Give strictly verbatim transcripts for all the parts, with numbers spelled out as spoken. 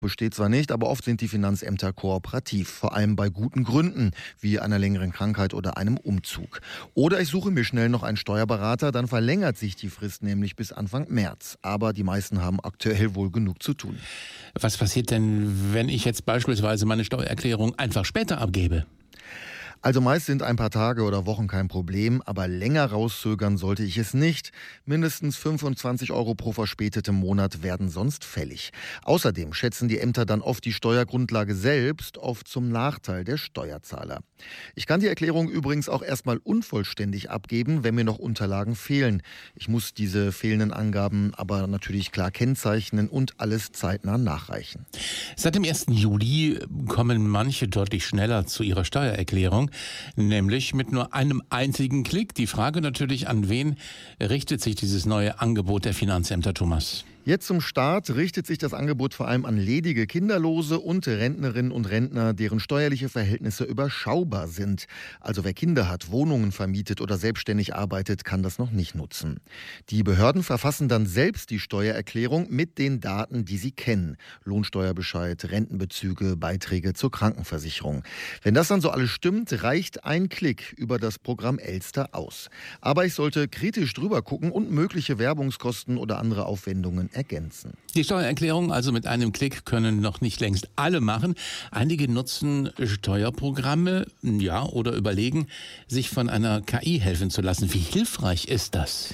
Besteht zwar nicht, aber oft sind die Finanzämter kooperativ, vor allem bei guten Gründen, wie einer längeren Krankheit oder einem Umzug. Oder ich suche mir schnell noch einen Steuerberater, dann verlängert sich die Frist nämlich bis Anfang März. Aber die meisten haben aktuell wohl genug zu tun. Was passiert denn, wenn ich jetzt beispielsweise meine Steuererklärung einfach später abgebe? Also meist sind ein paar Tage oder Wochen kein Problem, aber länger rauszögern sollte ich es nicht. Mindestens fünfundzwanzig Euro pro verspätetem Monat werden sonst fällig. Außerdem schätzen die Ämter dann oft die Steuergrundlage selbst, oft zum Nachteil der Steuerzahler. Ich kann die Erklärung übrigens auch erstmal unvollständig abgeben, wenn mir noch Unterlagen fehlen. Ich muss diese fehlenden Angaben aber natürlich klar kennzeichnen und alles zeitnah nachreichen. Seit dem ersten Juli kommen manche deutlich schneller zu ihrer Steuererklärung, nämlich mit nur einem einzigen Klick. Die Frage natürlich, an wen richtet sich dieses neue Angebot der Finanzämter, Thomas? Jetzt zum Start richtet sich das Angebot vor allem an ledige Kinderlose und Rentnerinnen und Rentner, deren steuerliche Verhältnisse überschaubar sind. Also wer Kinder hat, Wohnungen vermietet oder selbstständig arbeitet, kann das noch nicht nutzen. Die Behörden verfassen dann selbst die Steuererklärung mit den Daten, die sie kennen. Lohnsteuerbescheid, Rentenbezüge, Beiträge zur Krankenversicherung. Wenn das dann so alles stimmt, reicht ein Klick über das Programm Elster aus. Aber ich sollte kritisch drüber gucken und mögliche Werbungskosten oder andere Aufwendungen ergänzen. Die Steuererklärung also mit einem Klick können noch nicht längst alle machen. Einige nutzen Steuerprogramme, ja, oder überlegen, sich von einer K I helfen zu lassen. Wie hilfreich ist das?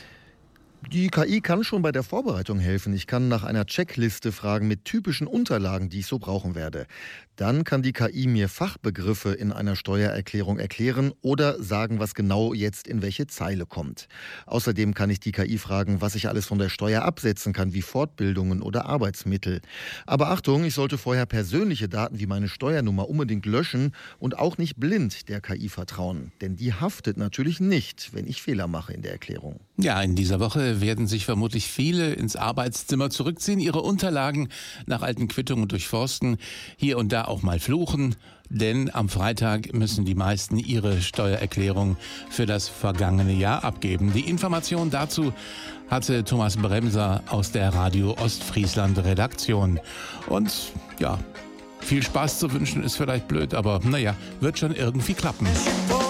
Die K I kann schon bei der Vorbereitung helfen. Ich kann nach einer Checkliste fragen mit typischen Unterlagen, die ich so brauchen werde. Dann kann die K I mir Fachbegriffe in einer Steuererklärung erklären oder sagen, was genau jetzt in welche Zeile kommt. Außerdem kann ich die K I fragen, was ich alles von der Steuer absetzen kann, wie Fortbildungen oder Arbeitsmittel. Aber Achtung, ich sollte vorher persönliche Daten wie meine Steuernummer unbedingt löschen und auch nicht blind der K I vertrauen. Denn die haftet natürlich nicht, wenn ich Fehler mache in der Erklärung. Ja, in dieser Woche werden sich vermutlich viele ins Arbeitszimmer zurückziehen, ihre Unterlagen nach alten Quittungen durchforsten, hier und da auch mal fluchen, denn am Freitag müssen die meisten ihre Steuererklärung für das vergangene Jahr abgeben. Die Information dazu hatte Thomas Bremser aus der Radio Ostfriesland Redaktion. Und ja, viel Spaß zu wünschen ist vielleicht blöd, aber naja, wird schon irgendwie klappen.